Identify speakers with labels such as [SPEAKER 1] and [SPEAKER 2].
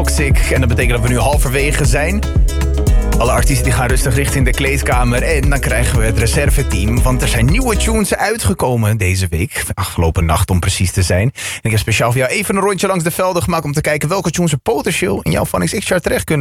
[SPEAKER 1] Toxic. En dat betekent dat we nu halverwege zijn. Alle artiesten die gaan rustig richting de kleedkamer. En dan krijgen we het reserveteam. Want er zijn nieuwe tunes uitgekomen deze week. Afgelopen nacht om precies te zijn. En ik heb speciaal voor jou even een rondje langs de velden gemaakt om te kijken welke tunes er potentieel in jouw Phonics X-chart terecht kunnen.